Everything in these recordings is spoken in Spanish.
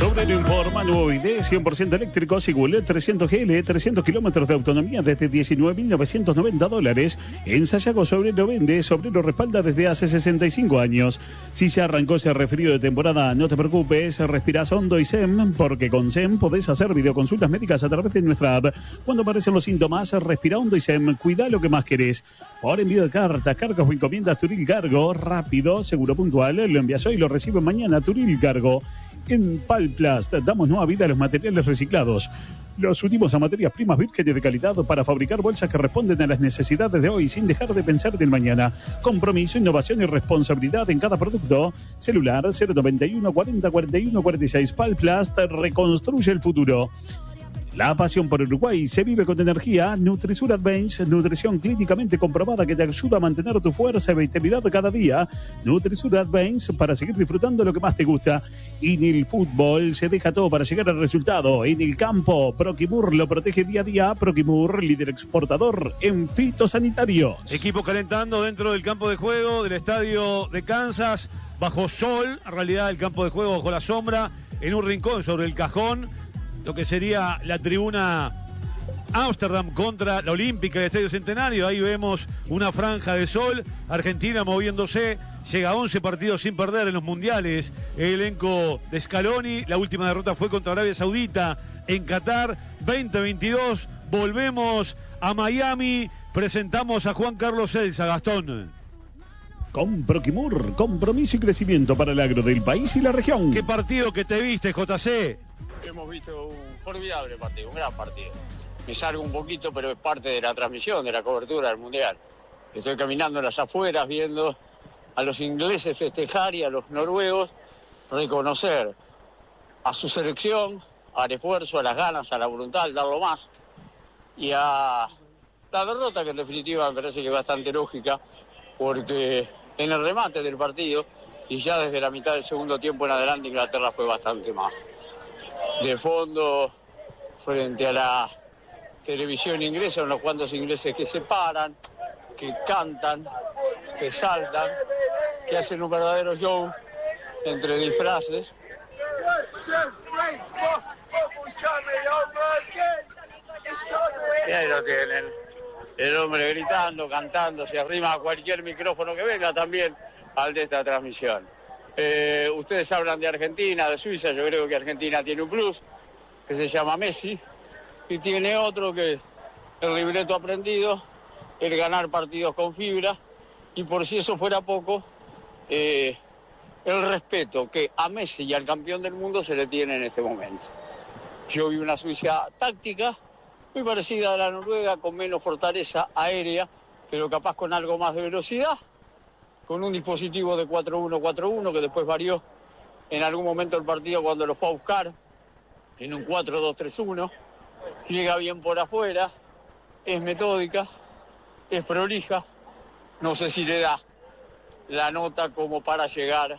Sobrero informa, nuevo ID, 100% eléctrico, Sigul 300 GL, 300 kilómetros de autonomía desde $19.990. En Sayago Sobrero vende, Sobrero respalda desde hace 65 años. Si ya arrancó ese resfrío de temporada, no te preocupes, respirás hondo y SEM, porque con SEM podés hacer videoconsultas médicas a través de nuestra app. Cuando aparecen los síntomas, respira hondo y SEM, cuida lo que más querés. Por envío de cartas, cargas o encomiendas, Turil Cargo, rápido, seguro, puntual, lo envías hoy y lo recibe mañana, Turil Cargo. En Palplast damos nueva vida a los materiales reciclados. Los unimos a materias primas vírgenes de calidad para fabricar bolsas que responden a las necesidades de hoy sin dejar de pensar en el mañana. Compromiso, innovación y responsabilidad en cada producto. Celular 091 40 41 46. Palplast reconstruye el futuro. La pasión por Uruguay se vive con energía. Nutrisur Advance, nutrición clínicamente comprobada que te ayuda a mantener tu fuerza y vitalidad cada día. Nutrisur Advance para seguir disfrutando lo que más te gusta. Y en el fútbol se deja todo para llegar al resultado. En el campo, Proquimur lo protege día a día. Proquimur, líder exportador en fitosanitarios. Equipo calentando dentro del campo de juego del estadio de Kansas, bajo sol, en realidad el campo de juego bajo la sombra, en un rincón sobre el cajón. Lo que sería la tribuna Ámsterdam contra la Olímpica del Estadio Centenario. Ahí vemos una franja de sol. Argentina moviéndose. Llega a 11 partidos sin perder en los mundiales. El elenco de Scaloni. La última derrota fue contra Arabia Saudita en Qatar 2022. Volvemos a Miami. Presentamos a Juan Carlos Elsa. Gastón. Con Proquimur, compromiso y crecimiento para el agro del país y la región. ¿Qué partido que te viste, JC? Hemos visto un formidable partido, un gran partido. Me salgo un poquito, pero es parte de la transmisión, de la cobertura del Mundial. Estoy caminando en las afueras, viendo a los ingleses festejar y a los noruegos reconocer a su selección, al esfuerzo, a las ganas, a la voluntad, al dar lo más. Y a la derrota, que en definitiva me parece que es bastante lógica, porque en el remate del partido, y ya desde la mitad del segundo tiempo en adelante, Inglaterra fue bastante más. De fondo, frente a la televisión inglesa, unos cuantos ingleses que se paran, que cantan, que saltan, que hacen un verdadero show entre disfraces. Y ahí lo tienen, el hombre gritando, cantando, se arrima a cualquier micrófono que venga también al de esta transmisión. Ustedes hablan de Argentina, de Suiza. Yo creo que Argentina tiene un plus que se llama Messi y tiene otro que el libreto aprendido, el ganar partidos con fibra, y por si eso fuera poco, el respeto que a Messi y al campeón del mundo se le tiene en este momento. Yo vi una Suiza táctica muy parecida a la Noruega, con menos fortaleza aérea, pero capaz con algo más de velocidad, con un dispositivo de 4-1-4-1 que después varió en algún momento del partido cuando lo fue a buscar en un 4-2-3-1. Llega bien por afuera, es metódica, es prolija. No sé si le da la nota como para llegar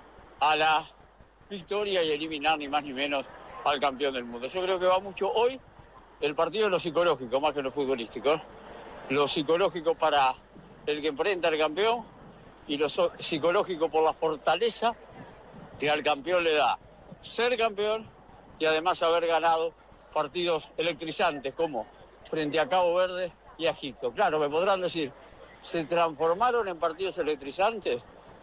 a la victoria y eliminar ni más ni menos al campeón del mundo. Yo creo que va mucho hoy el partido de lo psicológico, más que lo futbolístico. Lo psicológico para el que enfrenta al campeón, y lo psicológico por la fortaleza que al campeón le da ser campeón y además haber ganado partidos electrizantes como frente a Cabo Verde y a Egipto. Claro, me podrán decir, se transformaron en partidos electrizantes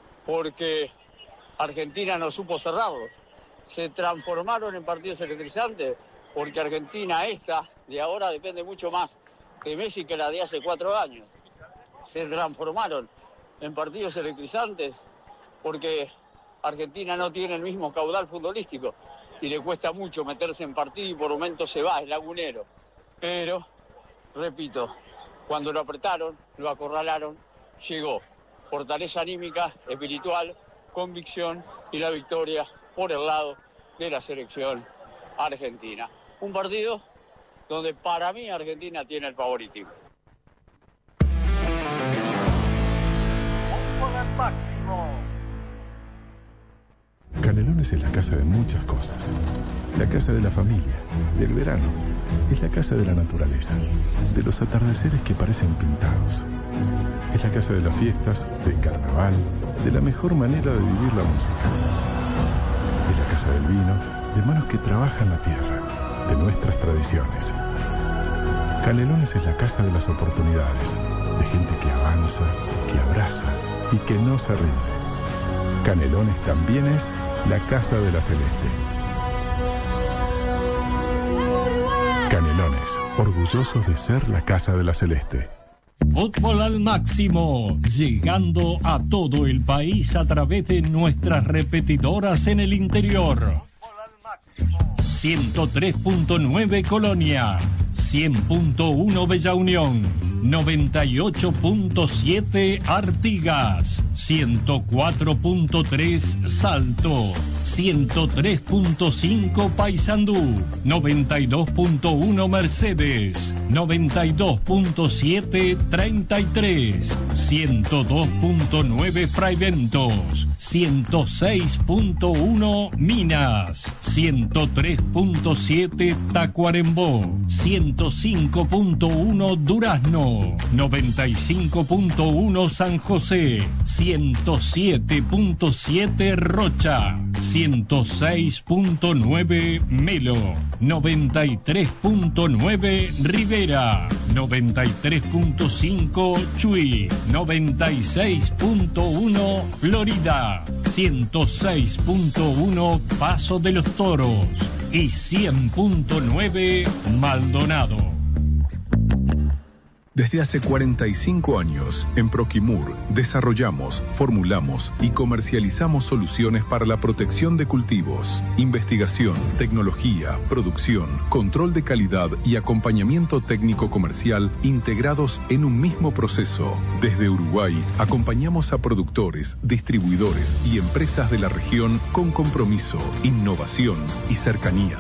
porque Argentina no supo cerrarlos. Se transformaron en partidos electrizantes porque Argentina esta de ahora depende mucho más de Messi que la de hace 4 años. Se transformaron en partidos electrizantes porque Argentina no tiene el mismo caudal futbolístico y le cuesta mucho meterse en partido y por momentos se va, es lagunero. Pero, repito, cuando lo apretaron, lo acorralaron, llegó fortaleza anímica, espiritual, convicción y la victoria por el lado de la selección argentina. Un partido donde para mí Argentina tiene el favoritismo. Canelones es la casa de muchas cosas. La casa de la familia, del verano. Es la casa de la naturaleza, de los atardeceres que parecen pintados. Es la casa de las fiestas, del carnaval, de la mejor manera de vivir la música. Es la casa del vino de manos que trabajan la tierra, de nuestras tradiciones. Canelones es la casa de las oportunidades, de gente que avanza, que abraza y que no se rinde. Canelones también es la casa de la Celeste. Canelones, orgullosos de ser la casa de la Celeste. Fútbol al máximo, llegando a todo el país a través de nuestras repetidoras en el interior. 103.9 Colonia, 100.1 Bella Unión, 98.7 Artigas, 104.3 Salto, 103.5 Paysandú, 92.1 Mercedes, 92.7 33, 102.9 Fraiventos, 106.1 Minas, 103.7 Tacuarembó, 105.1 Durazno, 95.1 San José, 107.7 Rocha, 106.9 Melo, 93.9 Rivera, 93.5 Chuy, 96.1 Florida, 106.1 Paso de los Toros y 100.9 Maldonado. Desde hace 45 años, en Proquimur, desarrollamos, formulamos y comercializamos soluciones para la protección de cultivos, investigación, tecnología, producción, control de calidad y acompañamiento técnico comercial integrados en un mismo proceso. Desde Uruguay, acompañamos a productores, distribuidores y empresas de la región con compromiso, innovación y cercanía.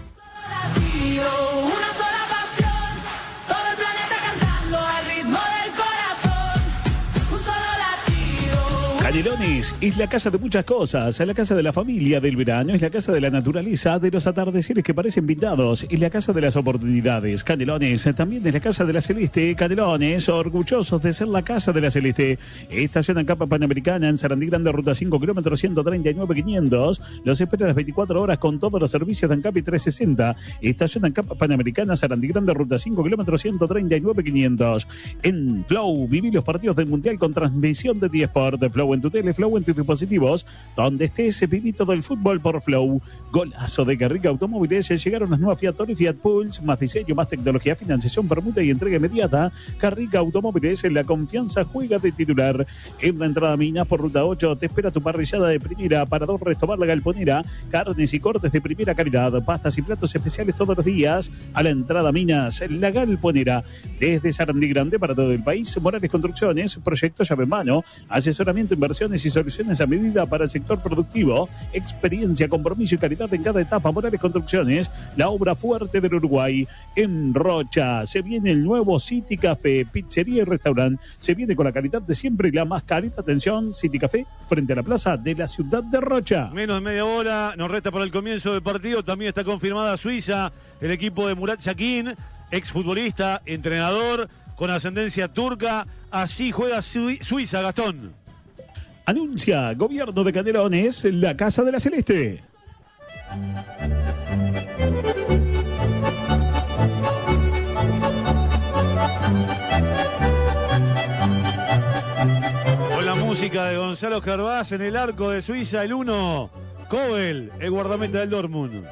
Canelones es la casa de muchas cosas, es la casa de la familia, del verano, es la casa de la naturaleza, de los atardeceres que parecen pintados, es la casa de las oportunidades. Canelones también es la casa de la Celeste. Canelones, orgullosos de ser la casa de la Celeste. Estación en Capa Panamericana en Sarandí Grande, ruta 5, kilómetro 139.500. Los espera las 24 horas con todos los servicios de ANCAP 360. Estación en Capa Panamericana, Sarandí Grande, ruta 5, kilómetro 139.500. En Flow, viví los partidos del Mundial con transmisión de Diesport. Flow en tu tele, Flow en tus dispositivos, donde estés, viví todo el fútbol por Flow. Golazo de Carrica Automóviles. Llegaron las nuevas Fiat Toro y Fiat Pulse, más diseño, más tecnología, financiación, permuta y entrega inmediata. Carrica Automóviles, en la confianza juega de titular. En la entrada Minas por ruta 8 te espera tu parrillada de primera, Parador Restobar La Galponera, carnes y cortes de primera calidad, pastas y platos especiales todos los días. A la entrada Minas, La Galponera. Desde Sarandí Grande para todo el país, Morales Construcciones, proyecto llave en mano, asesoramiento, inversiones y soluciones a medida para el sector productivo, experiencia, compromiso y calidad en cada etapa. Morales Construcciones, la obra fuerte del Uruguay. En Rocha se viene el nuevo City Café, pizzería y restaurante. Se viene con la calidad de siempre y la más calidad. Atención, City Café, frente a la plaza de la ciudad de Rocha. Menos de media hora nos resta para el comienzo del partido. También está confirmada Suiza, el equipo de Murat Yakin, exfutbolista, entrenador con ascendencia turca. Así juega Suiza, Gastón. Anuncia Gobierno de Canelones, la Casa de la Celeste. Con la música de Gonzalo Gervás en el arco de Suiza, el 1, Kobel, el guardameta del Dortmund.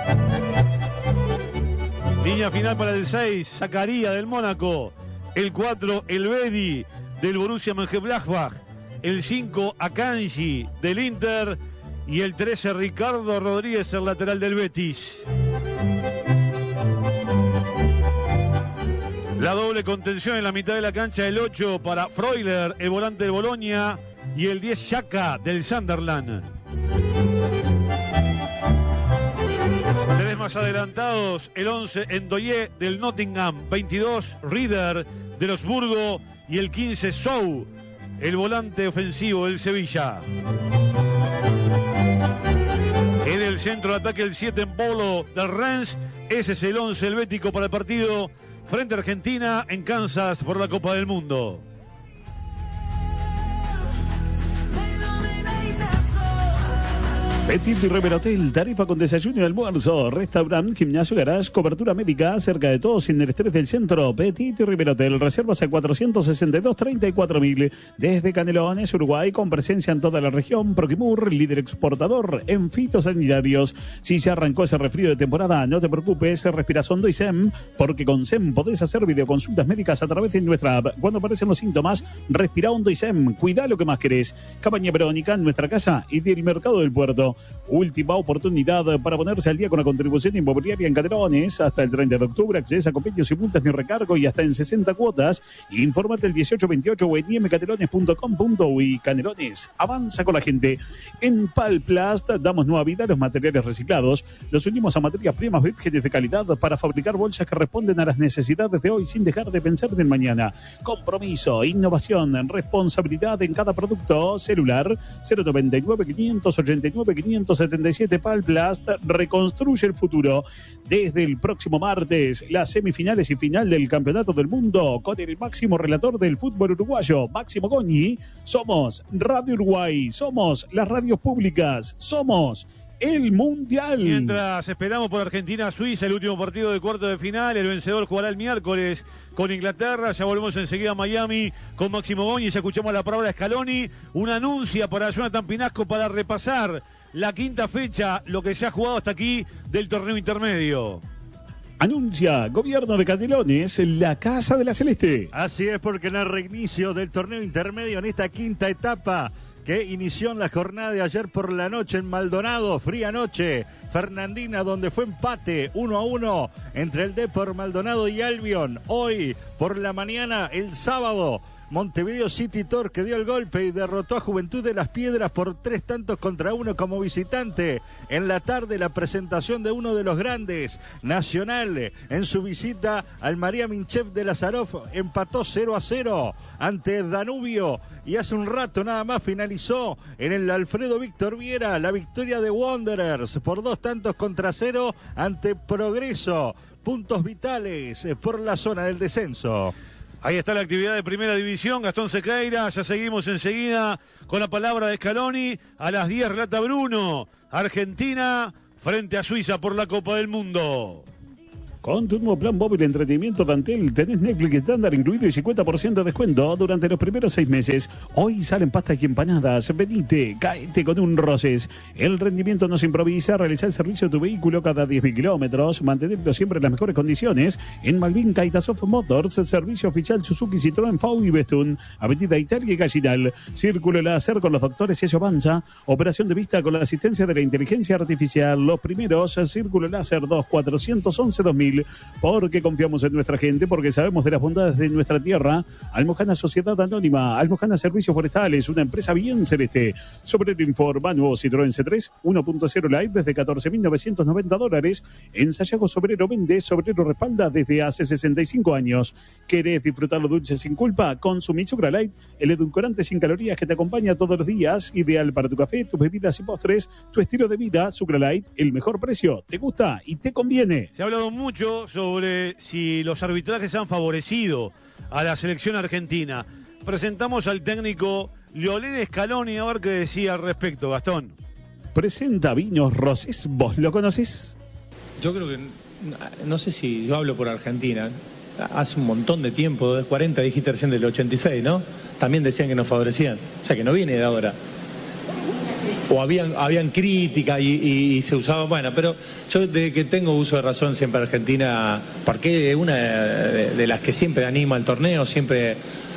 Línea final para el 6, Zakaria del Mónaco. El 4, el Bedi del Borussia Mönchengladbach. El 5, Akanji del Inter. Y el 13, Ricardo Rodríguez, el lateral del Betis. La doble contención en la mitad de la cancha, el 8 para Freuler, el volante del Bolonia. Y el 10, Xhaka del Sunderland. Tres más adelantados, el 11, Ndoye del Nottingham. 22, Rieder del Osburgo. Y el 15, Sou, el volante ofensivo del Sevilla. En el centro de ataque, el 7, Embolo del Rennes. Ese es el 11 helvético para el partido frente a Argentina en Kansas por la Copa del Mundo. Petit River Hotel, tarifa con desayuno y almuerzo, restaurante, gimnasio, garage, cobertura médica, cerca de todo, sin el estrés del centro. Petit River Hotel, reservas a 462-34.000. Desde Canelones, Uruguay, con presencia en toda la región. Proquimur, líder exportador en fitosanitarios. Si ya arrancó ese resfrío de temporada, no te preocupes, respiras hondo y SEM, porque con SEM podés hacer videoconsultas médicas a través de nuestra app. Cuando aparecen los síntomas, respira hondo y SEM, cuida lo que más querés. Cabaña Verónica, en nuestra casa y del mercado del puerto. Última oportunidad para ponerse al día con la contribución inmobiliaria en Canelones. Hasta el 30 de octubre, accesa a convenios y multas ni recargo y hasta en 60 cuotas. Infórmate el 1828 o en imcanelones.com.uy. Canelones, avanza con la gente. En Palplast damos nueva vida a los materiales reciclados. Los unimos a materias primas vírgenes de calidad para fabricar bolsas que responden a las necesidades de hoy sin dejar de pensar en el mañana. Compromiso, innovación, responsabilidad en cada producto. Celular 099 589 577. Palplast reconstruye el futuro. Desde el próximo martes, las semifinales y final del Campeonato del Mundo con el máximo relator del fútbol uruguayo, Máximo Goñi. Somos Radio Uruguay, somos las radios públicas, somos el Mundial. Mientras esperamos por Argentina-Suiza, el último partido de cuarto de final, el vencedor jugará el miércoles con Inglaterra. Ya volvemos enseguida a Miami con Máximo Goñi. Ya escuchamos la palabra de Scaloni, un anuncio para Jonathan Pinasco para repasar la quinta fecha, lo que se ha jugado hasta aquí del torneo intermedio. Anuncia Gobierno de Canelones, la Casa de la Celeste. Así es, porque en el reinicio del torneo intermedio, en esta quinta etapa que inició en la jornada de ayer por la noche en Maldonado, fría noche, Fernandina, donde fue empate 1-1 entre el Depor Maldonado y Albion. Hoy por la mañana, el sábado, Montevideo City Torque dio el golpe y derrotó a Juventud de las Piedras por 3-1 como visitante. En la tarde, la presentación de uno de los grandes, Nacional, en su visita al María Minchev de Lazarov, empató 0-0 ante Danubio. Y hace un rato nada más finalizó en el Alfredo Víctor Viera la victoria de Wanderers por 2-0 ante Progreso. Puntos vitales por la zona del descenso. Ahí está la actividad de Primera División, Gastón Sequeira. Ya seguimos enseguida con la palabra de Scaloni. A las 10 relata Bruno. Argentina frente a Suiza por la Copa del Mundo. Con tu nuevo plan móvil de entretenimiento de Antel, tenés Netflix estándar incluido y 50% de descuento durante los primeros 6 meses. Hoy salen pastas y empanadas. Venite, caete con un Roses. El rendimiento no se improvisa. Realizar el servicio de tu vehículo cada 10.000 kilómetros. Mantenerlo siempre en las mejores condiciones. En Malvin, Kaitasov Motors, servicio oficial Suzuki, Citroën, FAU y Bestun. Avenida Italia y Gallinal. Círculo láser con los doctores Ezio Banza. Operación de vista con la asistencia de la inteligencia artificial. Los primeros, Círculo láser 2411-2000. Porque confiamos en nuestra gente, porque sabemos de las bondades de nuestra tierra. Almojana Sociedad Anónima, Almojana Servicios Forestales, una empresa bien celeste. Sobre el informa, nuevo Citroën C3 1.0 Live desde $14.990. En Sayago Sobrero vende, Sobrero respalda desde hace 65 años. ¿Querés disfrutar lo dulce sin culpa? Consumí Sucra Light, el edulcorante sin calorías que te acompaña todos los días, ideal para tu café, tus bebidas y postres, tu estilo de vida. Sucra Light, el mejor precio, te gusta y te conviene. Se ha hablado mucho sobre si los arbitrajes han favorecido a la selección argentina. Presentamos al técnico Lionel Scaloni a ver qué decía al respecto, Gastón. Presenta Vinos Roses, ¿vos lo conocés? Yo creo que, no sé si yo hablo por Argentina, hace un montón de tiempo, de 40 dijiste recién del 86, ¿no? También decían que nos favorecían, o sea que no viene de ahora. O habían crítica y se usaba, bueno, pero yo desde que tengo uso de razón siempre Argentina, porque es una de las que siempre anima el torneo, siempre,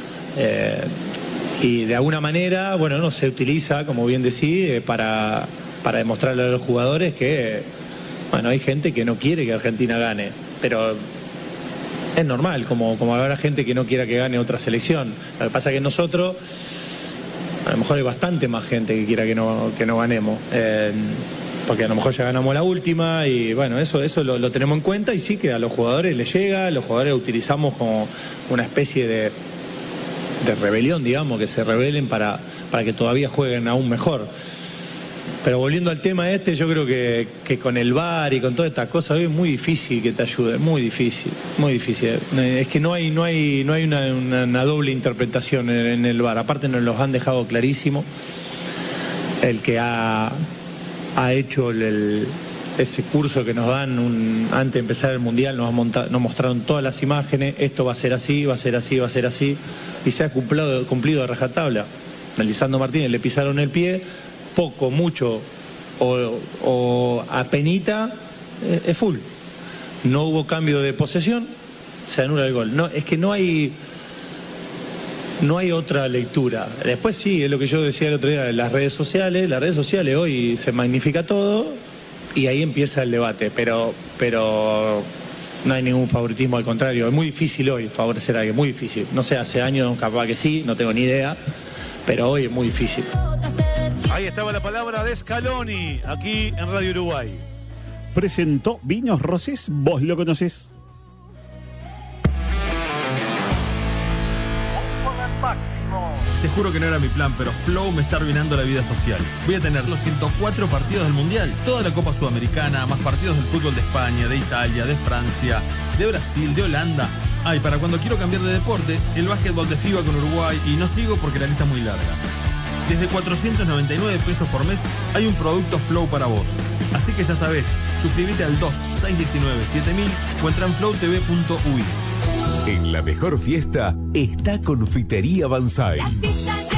y de alguna manera, bueno, no se utiliza, como bien decís, para demostrarle a los jugadores que, bueno, hay gente que no quiere que Argentina gane, pero es normal, como habrá gente que no quiera que gane otra selección. Lo que pasa es que nosotros, a lo mejor hay bastante más gente que quiera que no ganemos, porque a lo mejor ya ganamos la última y bueno, eso lo tenemos en cuenta y sí que a los jugadores les llega, los jugadores utilizamos como una especie de rebelión, digamos, que se rebelen para que todavía jueguen aún mejor. Pero volviendo al tema yo creo que con el VAR y con todas estas cosas hoy es muy difícil que te ayude, muy difícil. Es que no hay una doble interpretación en el VAR. Aparte nos los han dejado clarísimo. El que ha ha hecho ese curso que nos dan antes de empezar el Mundial, nos mostraron todas las imágenes, esto va a ser así, va a ser así, va a ser así, y se ha cumplido de rajatabla. A Lisandro Martínez le pisaron el pie, poco, mucho o apenita, es full. No hubo cambio de posesión, se anula el gol. No, es que no hay otra lectura. Después sí, es lo que yo decía el otro día, las redes sociales hoy se magnifica todo y ahí empieza el debate, pero no hay ningún favoritismo, al contrario, es muy difícil hoy favorecer a alguien, muy difícil. No sé, hace años capaz que sí, no tengo ni idea, pero hoy es muy difícil. Ahí estaba la palabra de Scaloni, aquí en Radio Uruguay. Presentó Vinos Rosés, vos lo conocés. Te juro que no era mi plan, pero Flow me está arruinando la vida social. Voy a tener los 104 partidos del Mundial, toda la Copa Sudamericana, más partidos del fútbol de España, de Italia, de Francia, de Brasil, de Holanda. Ah, y para cuando quiero cambiar de deporte, el básquetbol de FIBA con Uruguay, y no sigo porque la lista es muy larga. Desde 499 pesos por mes hay un producto Flow para vos. Así que ya sabés, suscríbete al 2-619-7000 o entra en flowtv.uy. En la mejor fiesta está Confitería Banzai.